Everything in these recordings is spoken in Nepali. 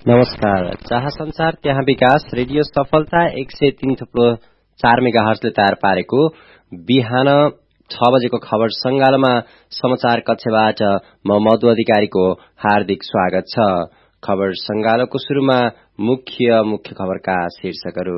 नमस्कार। जहाँ संसार त्यहाँ विकास रेडियो सफलता 103.4 मेगाहर्जले तयार पारेको बिहान 6 बजेको खबर संगालोमा समाचार कक्षबाट म मधु अधिकारीको हार्दिक स्वागत छ। खबर संगालोको शुरूमा मुख्य खबरका शीर्षकहरू।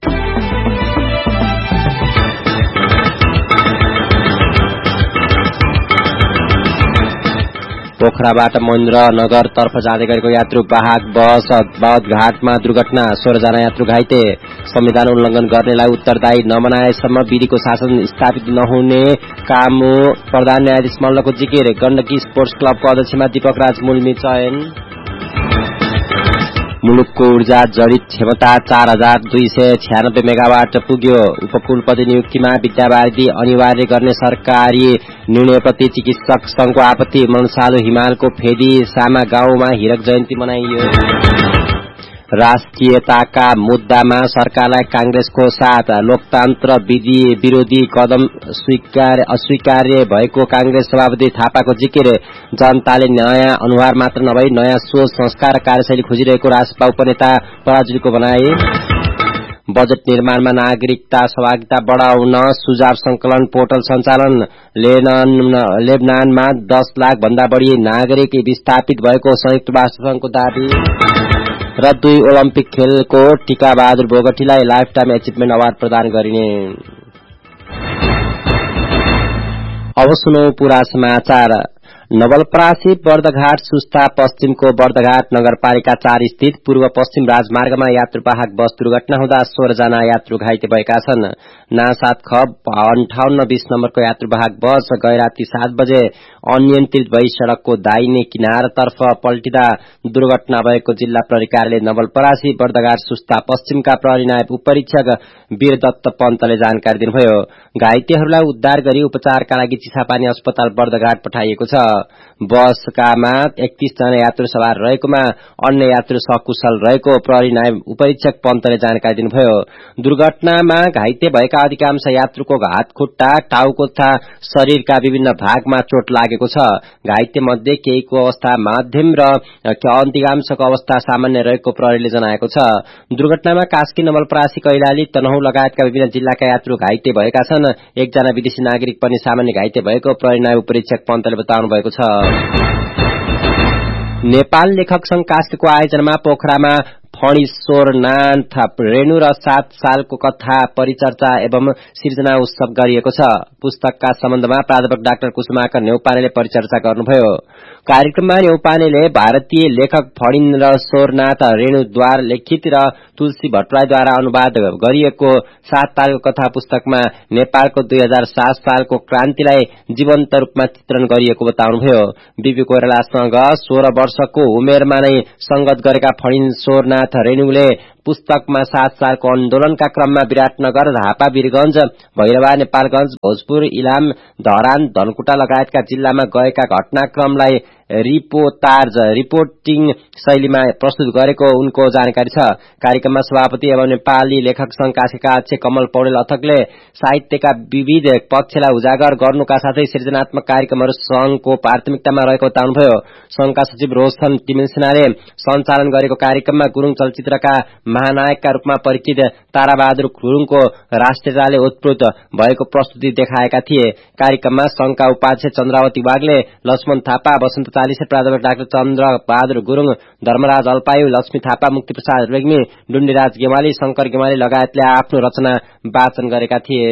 पोखराबाट महेन्द्रनगर तर्फ जाँदै गरेको यात्रु वाहक बस बधघाटमा दुर्घटना, 16 जना यात्रु घाइते। संविधान उल्लंघन गर्नेलाई उत्तरदायी नबनाएसम्म विधिको शासन स्थापित नहुने कामु प्रधान न्यायाधीश मल्लको जिकिर। गण्डकी स्पोर्ट्स क्लबको अध्यक्षमा दीपक राज मुल्मी चयन। मुलुकको ऊर्जा जडित क्षमता 4296 मेगावाट पुग्यो। उपकुलपति नियुक्तिमा विद्यावारिधि अनिवार्य गर्ने सरकारी निर्णयप्रति चिकित्सक संघको आपत्ति। मनसालु हिमालको फेदी सामा गाउँमा हिरक जयन्ती मनाइयो। राष्ट्रियताका मुद्दामा सरकारलाई कांग्रेसको साथ। लोकतन्त्र विरोधी कदम अस्वीकार्य भएको कांग्रेस सभापति थापाको जिकिर। जनताले नयाँ अनुहार मात्र नभई नयाँ सोच, संस्कार र कार्यशैली खोजिरहेको राजसभा उपनेता पराजुलीको भनाई। बजेट निर्माणमा नागरिकता सहभागिता बढाउन सुझाव संकलन पोर्टल सञ्चालन। लेबनानमा 10 लाख भन्दा बढ़ी नागरिक विस्थापित भएको संयुक्त राष्ट्र संघको दावी। र 2 ओलम्पिक खेलको टीका Bahadur बोगटीलाई life time achievement award प्रदान गरिने। अब सुनौ पूरा समाचार। नवलपरासी बर्दघाट सुस्ता पश्चिमको बर्दघाट नगरपालिका 4 स्थित पूर्व पश्चिम राजमार्गमा यात्रुवाहक बस दुर्घटना हुँदा 16 जना यात्रु घाइते भएका छन्। ना7 ख 5820 नम्बरको यात्रुवाहक बस गैराती 7 बजे अनियन्त्रित भई सड़कको दाहिने किनारतर्फ पल्टिँदा दुर्घटना भएको जिल्ला प्रहरी कार्यालय नवलपरासी बर्दघाट सुस्ता पश्चिमका प्रहरी नायब उपरीक्षक वीरदत्त पन्तले जानकारी दिनुभयो। घाइतेहरूलाई उद्धार गरी उपचारका लागि चिसापानी अस्पताल बर्दघाट पठाइएको छ। बसकामा 31 जना यात्रु सवार रहेकोमा अन्य यात्रु सकुशल रहेको प्रहरी नायब उपरीक्षक पन्तले जानकारी दिनुभयो। दुर्घटनामा घाइते भएका अधिकांश यात्रुको हात खुट्टा, टाउको तथा शरीरका विभिन्न भागमा चोट लागेको छ। घाइते मध्ये केहीको अवस्था मध्यम र अधिकांशको अवस्था सामान्य रहेको प्रहरीले जनाएको छ। दुर्घटनामा कास्की, नवलपरासी, कैलाली, तनहुँ लगायतका विभिन्न जिल्लाका यात्रु घाइते भएका छन्। 1 जना विदेशी नागरिक पनि सामान्य घाइते भएको प्रहरी नायब उपरीक्षक पन्तले बताउनु भएको छ। नेपाल लेखक संघ कास्कीको आयोजनामा पोखरामा फणीश्वरनाथ रेणु र 7 सालको कथा परिचर्चा एवं सिर्जना उत्सव गरिएको छ। पुस्तकका सम्बन्धमा प्राध्यापक डाक्टर कुसुमाकर न्यौपानेले परिचर्चा गर्नुभयो। कार्यक्रममा न्यौपानेले भारतीय लेखक फणीश्वरनाथ रेणुद्वारा लिखित र तुलसी भट्टराईद्वारा अनुवाद गरिएको 7 सालको कथा पुस्तकमा नेपालको 2007 सालको क्रान्तिलाई जीवन्त रूपमा चित्रण गरिएको बताउनुभयो। बीपी कोइरालासँग 16 वर्षको उमेरमा नै संगत गरेका फणीश्वरनाथ रेणुले पुस्तकमा 7 सालको आन्दोलनका क्रममा विराटनगर, झापा, वीरगंज, भैरवा, नेपालगंज, भोजपुर, इलाम, धरान, धनकुटा लगायतका जिल्लामा गएका घटनाक्रमलाई रिपोर्टिङ शैलीमा प्रस्तुत गरेको उनको जानकारी छ। कार्यक्रममा सभापति एवं नेपाली लेखक संघ कास्कीका अध्यक्ष कमल पौडेल अथकले साहित्यका विविध पक्षलाई उजागर गर्नुका साथै सृजनात्मक कार्यक्रमहरू संघको प्राथमिकतामा रहेको बताउनुभयो। संघका सचिव रोशन तिमिलसेनाले सञ्चालन गरेको कार्यक्रममा गुरुङ चलचित्रका महानायकका रूपमा परिचित ताराबहादुर गुरुङको राष्ट्रियताले ओतप्रोत भएको प्रस्तुति देखाएका थिए। कार्यक्रममा संघका उपाध्यक्ष चन्द्रावती वाग्ले, लक्ष्मण थापा, वसन्त चालिसे, प्राध्यापक डाक्टर चन्द्र बहादुर गुरुङ, धर्मराज अल्पायु, लक्ष्मी थापा, मुक्तिप्रसाद रेग्मी, डुण्डीराज गेवाली, शंकर गेवाली लगायतले आफ्नो रचना वाचन गरेका थिए।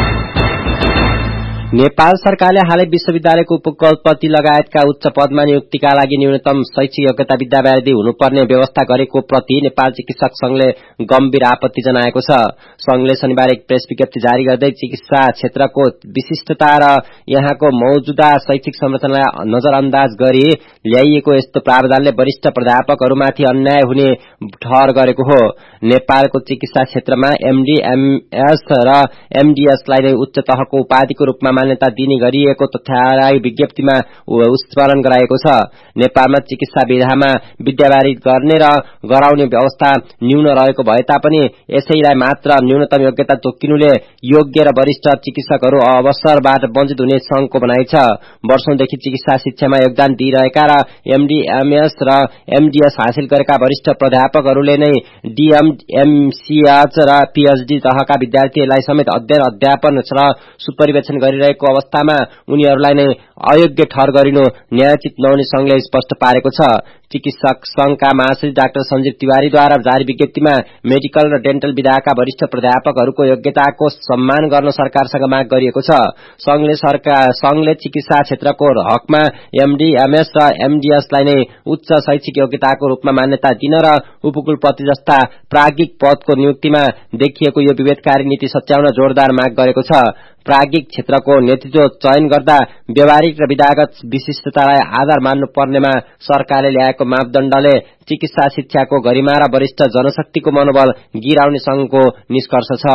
नेपाल सरकारले हालै विश्वविद्यालयको उपकुलपति लगायतका उच्च पदमा नियुक्तिका लागि न्यूनतम शैक्षिक योग्यता विद्यावारिधि हुनुपर्ने व्यवस्था गरेको प्रति नेपाल चिकित्सक संघले गम्भीर आपत्ति जनाएको छ। संघले शनिबार एक प्रेस विज्ञप्ति जारी गर्दै चिकित्सा क्षेत्रको विशिष्टता र यहाँको मौजूदा शैक्षिक संरचनालाई नजरअन्दाज गरी ल्याइएको यस्तो प्रावधानले वरिष्ठ प्राध्यापकहरूमाथि अन्याय हुने ठहर गरेको हो। नेपालको चिकित्सा क्षेत्रमा एमडी, एमएस र एमडीएसलाई नै उच्च तहको उपाधिको रूपमा मान्यता दिने गरिएको तथ्यलाई विज्ञप्तिमा स्मरण गराएको छ। नेपालमा चिकित्सा विधामा विद्यावारिध गर्ने र गराउने व्यवस्था न्यून रहेको भए तापनि यसैलाई मात्र न्यूनतम योग्यता तोकिनुले योग्य र वरिष्ठ चिकित्सकहरू अवसरबाट वञ्चित हुने संघको भनाइ छ। वर्षौंदेखि चिकित्सा शिक्षामा योगदान दिइरहेका र एमडी, एमएस र एमडीएस हासिल गरेका वरिष्ठ प्राध्यापकहरूले नै डीएम, एमसीएच र पीएचडी तहका विद्यार्थीहरूलाई समेत अध्ययन, अध्यापन र सुपरिवेक्षण गरिरहेको अवस्थामा उनीहरूलाई नै अयोग्य ठहर गरिनु न्यायोचित नहुने संघले स्पष्ट पारेको छ। चिकित्सक संघका महासचिव डाक्टर संजीव तिवारीद्वारा जारी विज्ञप्तिमा मेडिकल र डेन्टल विधाका वरिष्ठ प्राध्यापकहरूको योग्यताको सम्मान गर्न सरकारसँग माग गरिएको छ। संघले चिकित्सा क्षेत्रको हकमा एमडी, एमएस र एमडीएसलाई नै उच्च शैक्षिक योग्यताको रूपमा मान्यता दिन र उपकुलपति जस्ता प्राज्ञिक पदको नियुक्तिमा देखिएको यो विभेदकारी नीति सच्याउन जोरदार माग गरेको छ। प्राज्ञिक क्षेत्रको नेतृत्व चयन गर्दा व्यावहारिक र विधागत विशिष्टतालाई आधार मान्नुपर्नेमा सरकारले ल्याएको मापदण्डले चिकित्सा शिक्षाको गरिमा र वरिष्ठ जनशक्तिको मनोबल गिराउने संघको निष्कर्ष छ।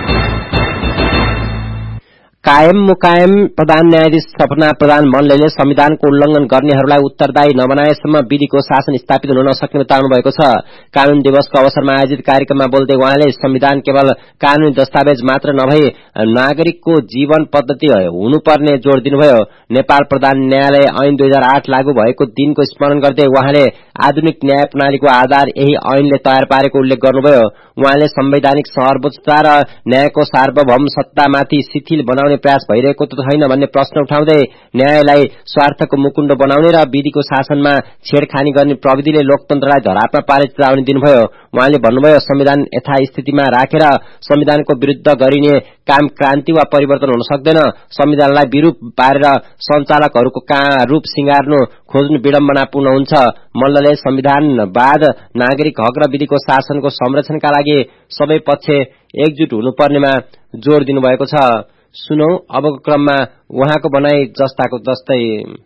कायम मुकायम प्रधान न्यायाधीश सपना प्रधान मल्लले संविधानको उल्लंघन गर्नेहरूलाई उत्तरदायी नबनाएसम्म विधिको शासन स्थापित हुन नसक्ने बताउनु भएको छ। कानून दिवसको अवसरमा आयोजित कार्यक्रममा बोल्दै उहाँले संविधान केवल कानूनी दस्तावेज मात्र नभई नागरिकको जीवन पद्धति हुनुपर्ने जोड़ दिनुभयो। नेपाल प्रधान न्यायालय ऐन 2008 लागू भएको दिनको स्मरण गर्दै उहाँले आधुनिक न्याय प्रणालीको आधार यही ऐनले तयार पारेको उल्लेख गर्नुभयो। उहाँले संवैधानिक सर्वोच्चता र न्यायको सार्वभौम सत्तामाथि शिथिल बनाउने प्रयास भइरहेको त छैन भन्ने प्रश्न उठाउँदै न्यायलाई स्वार्थको मुकुण्ड बनाउने र विधिको शासनमा छेडखानी गर्ने प्रविधिले लोकतन्त्रलाई धरापमा पारे चेतावनी दिनुभयो। उहाँले भन्नुभयो, संविधान यथास्थितिमा राखेर संविधानको विरुद्ध गरिने काम क्रान्ति वा परिवर्तन हुन सक्दैन। संविधानलाई विरूप पारेर सञ्चालकहरूको रूप सिंगार्नु खोज्नु विडम्बनापूर्ण हुन्छ। मल्लले संविधानवाद, नागरिक हक र विधिको शासनको संरक्षणका लागि सबै पक्ष एकजुट हुनुपर्नेमा जोड़ दिनुभएको छ। सुनौ अबको क्रममा उहाँको भनाई जस्ताको जस्तै।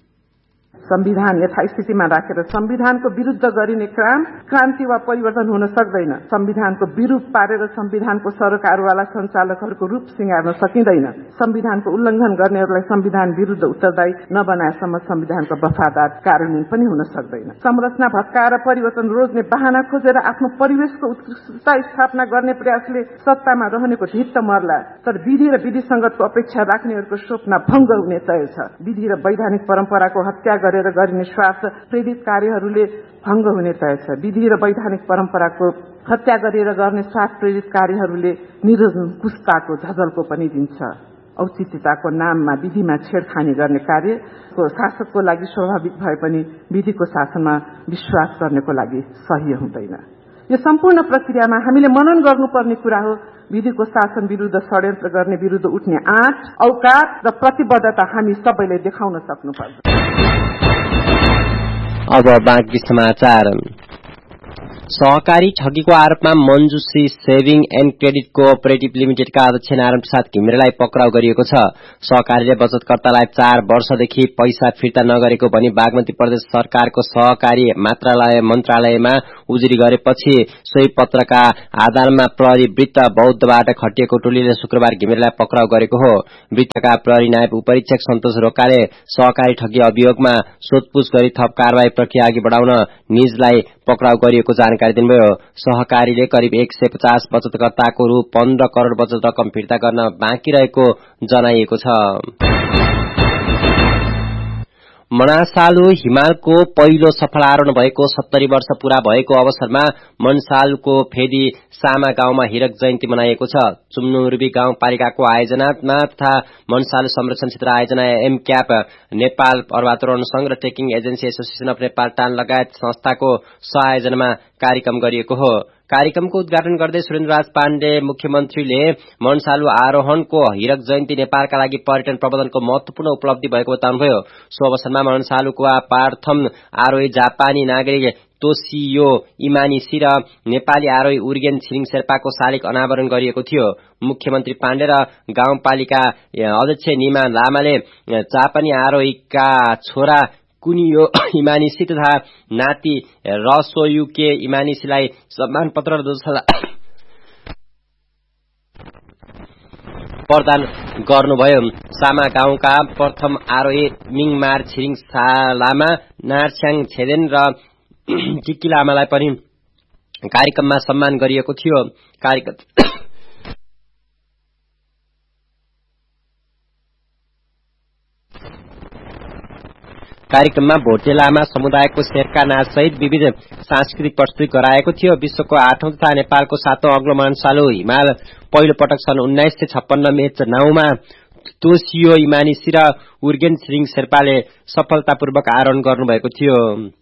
संविधान यथास्थितिमा राखेर संविधानको विरुद्ध गरिने काम क्रान्ति वा परिवर्तन हुन सक्दैन। संविधानको विरूप पारेर संविधानको सरकारवाला सञ्चालकहरूको रूप सिंगार्न सकिँदैन। संविधानको उल्लंघन गर्नेहरूलाई संविधान विरुद्ध उत्तरदायी नबनाएसम्म संविधानको वफादार कार्यान्वयन पनि हुन सक्दैन। संरचना भत्काएर परिवर्तन रोज्ने बहाना खोजेर आफ्नो परिवेशको उत्कृष्टता स्थापना गर्ने प्रयासले सत्तामा रहनेको ढित्त मर्ला, तर विधि र विधि संगतको अपेक्षा राख्नेहरूको स्वप्न भंग हुने तय छ। विधि र वैधानिक परम्पराको हत्या गरेर गरिने स्वार्थ प्रेरित कार्यहरूले भंग हुने तय छ। विधि र वैधानिक परम्पराको हत्या गरेर गर्ने स्वार्थ प्रेरित कार्यहरूले निरंकुशताको झझल्को पनि दिन्छ। औचित्यताको नाममा विधिमा छेडखानी गर्ने कार्यको शासकको लागि स्वाभाविक भए पनि विधिको शासनमा विश्वास गर्नेको लागि सही हुँदैन। यो सम्पूर्ण प्रक्रियामा हामीले मनन गर्नुपर्ने कुरा हो, विधिको शासन विरुद्ध षड्यन्त्र गर्ने विरुद्ध उठ्ने आँट, औकात र प्रतिबद्धता हामी सबैले देखाउन सक्नुपर्छ। अब बाँकी समाचार। सहकारी ठगीको आरोपमा Manjushree saving and credit cooperative लिमिटेडका अध्यक्ष नारायण प्रसाद घिमिरेलाई पक्राउ गरिएको छ। सहकारीले बचतकर्तालाई 4 वर्षदेखि पैसा फिर्ता नगरेको भनी बागमती प्रदेश सरकारको सहकारी मन्त्रालयमा उजुरी गरेपछि सोही पत्रका आधारमा प्रहरी वृत्त बौद्धबाट खटिएको टोलीले शुक्रबार घिमिरेलाई पक्राउ गरेको हो। वृत्तका प्रहरी नायब उपरीक्षक सन्तोष रोकाले सहकारी ठगी अभियोगमा सोधपुछ गरी थप कारवाही प्रक्रिया अघि बढाउन निजलाई पक्राउ गरिएको जानकारी दिनुभयो। सहकारीले करिब 150 बचतकर्ताको रु 15 करोड़ बचत रकम फिर्ता गर्न बाँकी रहेको जनाइएको छ। मनासालु हिमालको पहिलो सफल आरोहण भएको 70 वर्ष पूरा भएको अवसरमा मनसालुको फेदी सामा गाउँमा हिरक जयन्ती मनाइएको छ। चुम्नुरुबी गाउँपालिकाको आयोजनामा तथा मनसालु संरक्षण क्षेत्र आयोजना एमक्याप, नेपाल पर्वतारोहण संघ र trekking agency association of Nepal टान लगायत संस्थाको सहआयोजनामा कार्यक्रम गरिएको हो। कार्यक्रमको उद्घाटन गर्दै सुरेन्द्रराज पाण्डे मुख्यमन्त्रीले मनसालु आरोहणको हिरक जयन्ती नेपालका लागि पर्यटन प्रबन्धनको महत्वपूर्ण उपलब्धि भएको बताउनुभयो। सो अवसरमा मनसालुको प्रथम आरोही जापानी नागरिक तोसियो इमानिसी र नेपाली आरोही उर्गेन छिरिङ शेर्पाको शालिग अनावरण गरिएको थियो। मुख्यमन्त्री पाण्डे र गाउँपालिका अध्यक्ष निमा लामाले जापानी आरोहीका छोरा कुनियो इमानिसी तथा नाति रसोयुके इमानिसीलाई सम्मान पत्र र प्रदान गर्नुभयो। सामा गाउँका प्रथम आरोही मिङमार छिरिङ लामा, नारस्याङ छेदेन र टिकी लामालाई पनि कार्यक्रममा सम्मान गरिएको थियो। कार्यक्रममा भोटे लामा समुदायको शेर्खा नाच सहित विविध सांस्कृतिक प्रस्तुति गराएको थियो। विश्वको 8औं तथा नेपालको 7औं अग्लो महानसालु हिमाल पहिलो पटक सन् 1956 मेच 9 मा तोसियो इमानिसी र उर्गेन छिरिङ शेर्पाले सफलतापूर्वक आरोहण गर्नुभएको थियो।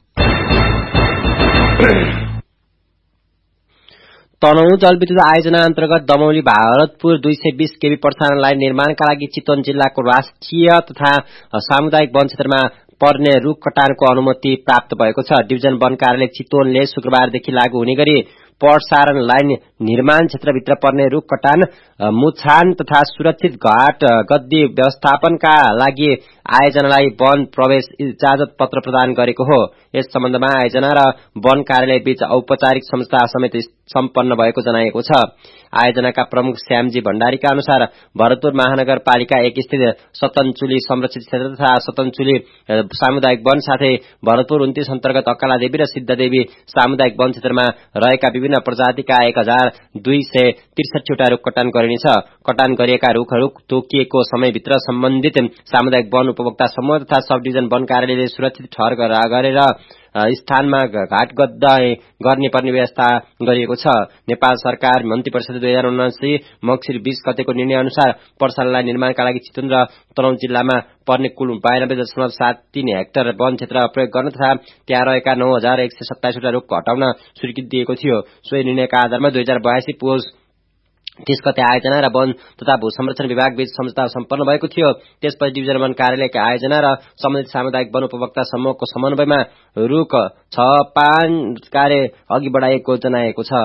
तनहुँ जलविद्युत आयोजना अन्तर्गत दमौली भारतपुर 220 केवी प्रसारणलाई निर्माणका लागि चितवन जिल्लाको राष्ट्रिय तथा सामुदायिक वन क्षेत्रमा पर्ने रूख कटानको अनुमति प्राप्त भएको छ। डिभिजन वन कार्यालय चितवनले शुक्रबारदेखि लागू हुने गरी प्रसारण लाइन निर्माण क्षेत्रभित्र पर्ने रूख कटान, मुछान तथा सुरक्षित घाट गद्दी व्यवस्थापनका लागि आयोजनालाई वन प्रवेश इजाजत पत्र प्रदान गरेको हो। यस सम्बन्धमा आयोजना र वन कार्यालय बीच औपचारिक सम्झौता समेत सम्पन्न भएको जनाएको छ। आयोजनाका प्रमुख श्यामजी भण्डारीका अनुसार भरतपुर महानगरपालिका 1 स्थित सतनचुली संरक्षित क्षेत्र तथा सतनचुली सामुदायिक वन साथै भरतपुर 29 अन्तर्गत अक्कालादेवी र सिद्धदेवी सामुदायिक वन क्षेत्रमा रहेका विभिन्न प्रजातिका 1263 वटा रूख कटान गरिनेछ। कटान गरिएका रूखहरू तोकिएको समयभित्र सम्बन्धित सामुदायिक वन उपभोक्ता समूह तथा सब डिभिजन वन कार्यालयले सुरक्षित ठहर गरेर स्थानमा घाट गद्दा गर्ने पर्ने व्यवस्था गरिएको छ। नेपाल सरकार मन्त्री परिषद 2079 मक्सिर 20 गतेको निर्णय अनुसार प्रसारणलाई निर्माणका लागि चितवन र तनहुँ जिल्लामा पर्ने कुल 92.73 हेक्टर वन क्षेत्र प्रयोग गर्न तथा त्यहाँ रहेका 9127 वटा रूख हटाउन स्वीकृति दिएको थियो। सोही निर्णयका आधारमा 2082 पुस 30 गते आयोजना र वन तथा भू संरक्षण विभाग बीच सम्झौता सम्पन्न भएको थियो। त्यसपछि डिभिजन वन कार्यालयका आयोजना र सम्बन्धित सामुदायिक वन उपभोक्ता समूहको समन्वयमा रूख छपान कार्य अघि बढाइएको जनाएको छ।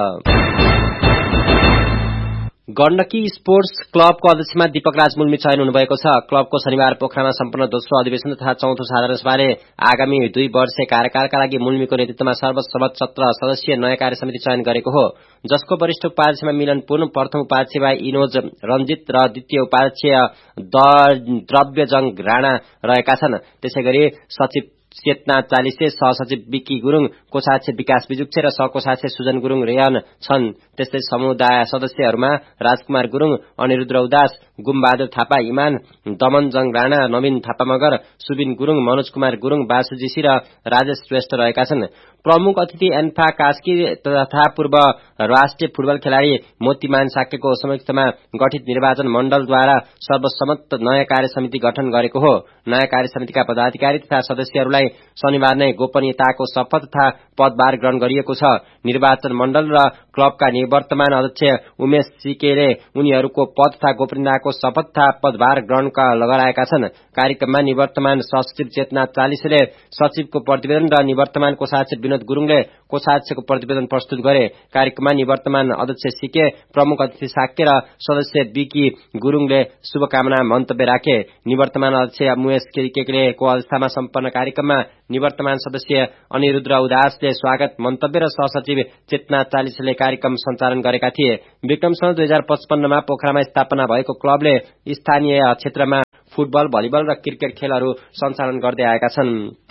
गण्डकी स्पोर्ट्स क्लबको अध्यक्षमा दीपक राज मुल्मी चयन हुनुभएको छ। क्लबको शनिबार पोखरामा सम्पन्न दोस्रो अधिवेशन तथा चौथो साधारण सभाले आगामी 2 वर्षे कार्यकालका लागि मुल्मीको नेतृत्वमा सर्वसम्मत 17 सदस्यीय नयाँ कार्य समिति चयन गरेको हो, जसको वरिष्ठ उपाध्यक्षमा मिलन पुन, प्रथम उपाध्यक्षमा इनोज रञ्जित र द्वितीय उपाध्यक्ष द्रव्यजङ राणा रहेका छन्। त्यसैगरी सचिव चेतना 40 सहसचिव विकी गुरुङ, कोषाध्यक्ष विकास बिजुक्छे र सहकोषाध्यक्ष सुजन गुरुङ रेयन छन्। त्यस्तै समुदाय सदस्यहरूमा राजकुमार गुरुङ, अनिरुद्र उदास, गुम्बहादुर थापा इमान, दमनजङ राणा, नवीन थापा मगर, सुबिन गुरुङ, मनोज कुमार गुरुङ, बासु जीसी र राजेश श्रेष्ठ रहेका छन्। प्रमुख अतिथि एन्फा कास्की तथा पूर्व राष्ट्रिय फुटबल खेलाडी मोतीमान साक्यको संयुक्तमा गठित निर्वाचन मण्डलद्वारा सर्वसम्मत नयाँ कार्य समिति गठन गरेको हो। नयाँ कार्य समितिका पदाधिकारी तथा सदस्यहरूलाई शनिबार नै गोपनीयताको शपथ तथा पदभार ग्रहण गरिएको छ। निर्वाचन मण्डल र क्लबका निवर्तमान अध्यक्ष उमेश सिकेले उनीहरूको पद तथा गोपनीयताको शपथ तथा पदभार ग्रहणका गराएका छन्। कार्यक्रममा निवर्तमान सहसचिव चेतना 40ले सचिवको प्रतिवेदन र निवर्तमान कोषाध्यक्ष विनोद गुरुङले कोषाध्यक्षको प्रतिवेदन प्रस्तुत गरे। कार्यक्रममा निवर्तमान अध्यक्ष सिके, प्रमुख अतिथि साक्य र सदस्य विकी गुरुङले शुभकामना मन्तव्य राखे। निवर्तमान अध्यक्ष मुएस केकेलेको अवस्थामा सम्पन्न कार्यक्रममा निवर्तमान सदस्य अनिरुद्र उदासले स्वागत मन्तव्य र सहसचिव चेतना 40ले कार्यक्रम सञ्चालन गरेका थिए। विक्रम सन् 2055 मा पोखरामा स्थापना भएको क्लबले स्थानीय क्षेत्रमा फुटबल, भलिबल र क्रिकेट खेलहरू सञ्चालन गर्दै आएका छन्।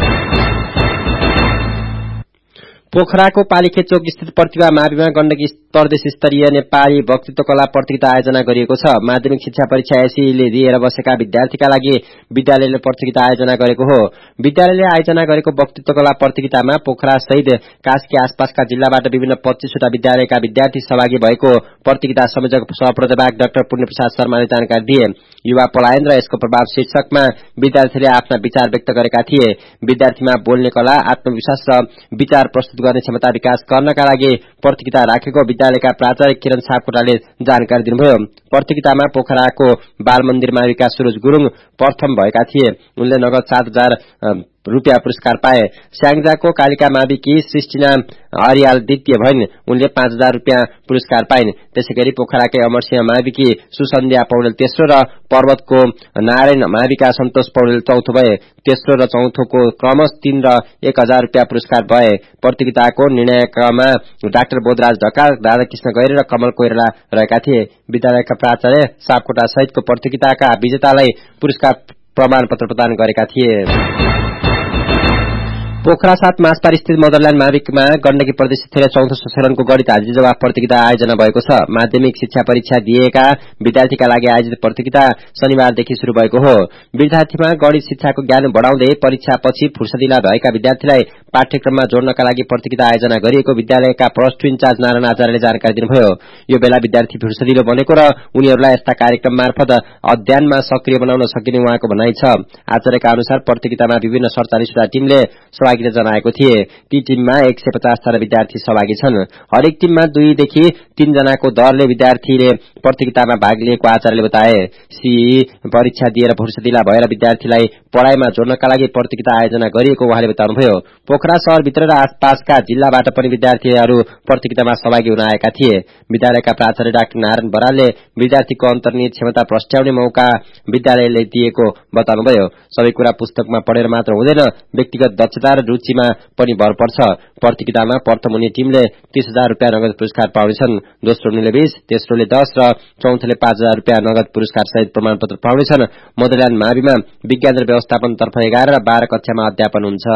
पोखराको पालिखे चोक स्थित प्रतिभा माविमा गण्डकी प्रदेश स्तरीय नेपाली वक्तृत्व कला प्रतियोगिता आयोजना गरिएको छ। माध्यमिक शिक्षा परीक्षा एसीले दिएर बसेका विद्यार्थीका लागि विद्यालयले प्रतियोगिता आयोजना गरेको हो। विद्यालयले आयोजना गरेको वक्तृत्व कला प्रतियोगितामा पोखरा सहित कास्की आसपासका जिल्लाबाट विभिन्न 25 वटा विद्यालयका विद्यार्थी सहभागी भएको प्रतियोगिता संयोजक सहप्रतिभाग डाक्टर पुण्यप्रसाद शर्माले जानकारी दिए। युवा पलायन र यसको प्रभाव शीर्षकमा विद्यार्थीले आफ्ना विचार व्यक्त गरेका थिए। विद्यार्थीमा बोल्ने कला, आत्मविश्वास र विचार प्रस्तुत गर्ने क्षमता विकास गर्नका लागि प्रतियोगिता राखेको विद्यालयका प्राचार्य किरण सापकोटाले जानकारी दिनुभयो। प्रतियोगितामा पोखराको बाल मन्दिर माविका सुरज गुरुङ प्रथम भएका थिए। उनले नगद 7,000 रुपियाँ पुरस्कार पाए। स्याङ्जाको कालिका माविकी सृष्टिना अरियाल द्वितीय भइन्, उनले 5000 रुपियाँ पुरस्कार पाइन्। त्यसैगरी पोखराकै अमरसिंह माविकी सुसन्ध्या पौडेल तेस्रो र पर्वतको नारायण माविका सन्तोष पौडेल चौथो भए। तेस्रो र चौथोको क्रमश 3 र 1000 रुपियाँ पुरस्कार भए। प्रतियोगिताको निर्णायकमा डाक्टर बोधराज ढकाल, राधाकृष्ण गैरे र कमल कोइराला रहेका थिए। विद्यालयका प्राचार्य सापकोटा सहितको प्रतियोगिताका विजेतालाई पुरस्कार प्रमाणपत्र प्रदान गरेका थिए। पोखरा 7 मासपार स्थित मदरल्याण्ड माविकमा गण्डकी प्रदेश स्तरीय चौथो संस्करणको गणित हाजिरी जवाफ प्रतियोगिता आयोजना भएको छ। माध्यमिक शिक्षा परीक्षा दिएका विद्यार्थीका लागि आयोजित प्रतियोगिता शनिबारदेखि शुरू भएको हो। विद्यार्थीमा गणित शिक्षाको ज्ञान बढाउँदै परीक्षापछि फुर्सदिला भएका विद्यार्थीलाई पाठ्यक्रममा जोड्नका लागि प्रतियोगिता आयोजना गरिएको विद्यालयका प्लस 2 इन्चार्ज नारायण आचार्यले जानकारी दिनुभयो। यो बेला विद्यार्थी फुर्सदिलो बनेको र उनीहरूलाई यस्ता कार्यक्रम मार्फत अध्ययनमा सक्रिय बनाउन सकिने उहाँको भनाइ छ। आचार्यका अनुसार प्रतियोगितामा विभिन्न 47 टिमले सहभागिता जनाएको थिए। ती टिममा 150 जना विद्यार्थी सहभागी छन्। हरेक टिममा 2 देखि 3 जनाको दरले विद्यार्थीले प्रतियोगितामा भाग लिएको आचार्यले बताए। सीई परीक्षा दिएर फुर्सदिला भएर विद्यार्थीलाई पढ़ाइमा जोड्नका लागि प्रतियोगिता आयोजना गरिएको उहाँले बताउनुभयो। पोखरा शहरभित्र र आसपासका जिल्लाबाट पनि विद्यार्थीहरू प्रतियोगितामा सहभागी हुन आएका थिए। विद्यालयका प्राचार्य डाक्टर नारायण बरालले विद्यार्थीको अन्तर्निहित क्षमता प्रस्ट्याउने मौका विद्यालयले दिएको बताउनुभयो। सबै कुरा पुस्तकमा पढेर मात्र हुँदैन, व्यक्तिगत दक्षता र रुचिमा पनि भर पर्छ। प्रतियोगितामा प्रथम हुने टिमले 30,000 रुपियाँ नगद पुरस्कार पाउनेछन्। दोस्रो हुनेले 20, तेस्रोले 10 र चौथोले 5,000 रुपियाँ नगद पुरस्कार सहित प्रमाणपत्र पाउनेछन्। मदरल्याण्ड माविमा विज्ञान र व्यवस्थापनतर्फ 11 र 12 कक्षामा अध्यापन हुन्छ।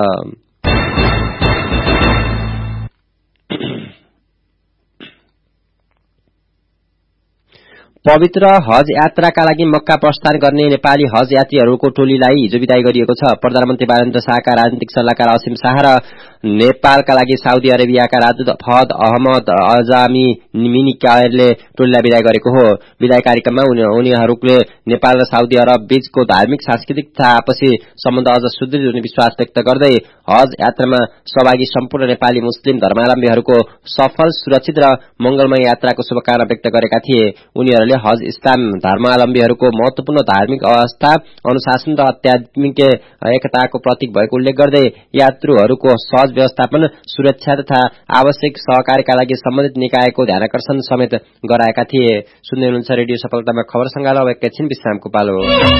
पवित्र हज यात्राका लागि मक्का प्रस्थान गर्ने नेपाली हज यात्रीहरूको टोलीलाई हिजो विदाई गरिएको छ। प्रधानमन्त्री बालेन्द्र शाहका राजनीतिक सल्लाहकार असीम शाह र नेपालका लागि साउदी अरेबियाका राजदूत फहद अहमद अजामी मिनी कायरले टोलीलाई विदाई गरेको हो। विदाई कार्यक्रममा उनीहरूले नेपाल र साउदी अरब बीचको धार्मिक, सांस्कृतिक तथा आपसी सम्बन्ध अझ सुदृढ हुने विश्वास व्यक्त गर्दै हज यात्रामा सहभागी सम्पूर्ण नेपाली मुस्लिम धर्मावलम्बीहरूको सफल, सुरक्षित र मंगलमय यात्राको शुभकामना व्यक्त गरेका थिए। उनीहरूले हज इस्लाम धर्मावलम्बीहरूको महत्वपूर्ण धार्मिक आस्था, अनुशासन र आध्यात्मिक एकताको प्रतीक भएको उल्लेख गर्दै यात्रुहरूको सहज व्यवस्थापन, सुरक्षा तथा आवश्यक सहकार्यका लागि सम्बन्धित निकायको ध्यानाकर्षण समेत गराएका थिए। सुन्दै हुनुहुन्छ रेडियो सफलतामा खबर संगालो। अब एकैछिन विश्रामको पालो।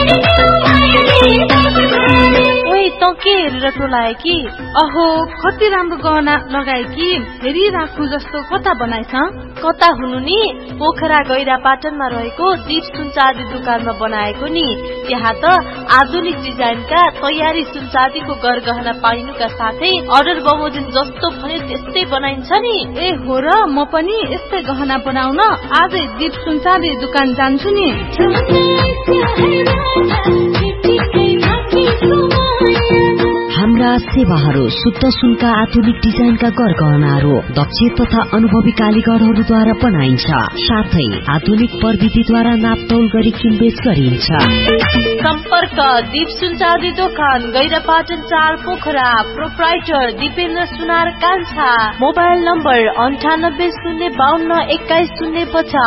त के हेरेर टोलाए कि? अहो, कति राम्रो गहना लगाए कि, हेरिराख्नु जस्तो कता बनाएछ? कता हुनु नि? पोखरा गैरा पाटनमा रहेको दीप सुनचाँदी दुकानमा बनाएको नि। त्यहाँ त आधुनिक डिजाइनका तयारी सुनचाँदीको गरगहना पाइनुका साथै अर्डर बमोजिम जस्तो भने त्यस्तै बनाइन्छ नि। ए हो र, म पनि यस्तै गहना बनाउन आजै दीप सुनचाँदी दुकान जान्छु नि। हाम्रा सेवाहरू शुद्ध सुनका आधुनिक डिजाइनका गरगहनाहरू दक्ष तथा अनुभवी कालीगरहरूद्वारा बनाइन्छ। साथै आधुनिक प्रविधिद्वारा नापतौल गरी किनबेच गरिन्छ। सम्पर्क दीप सुनचाँदी दोकान, गैरापाटन 4 पोखरा। प्रोप्राइटर दिपेन्द्र सुनार कान्छा। Mobile number 98 052 21 050।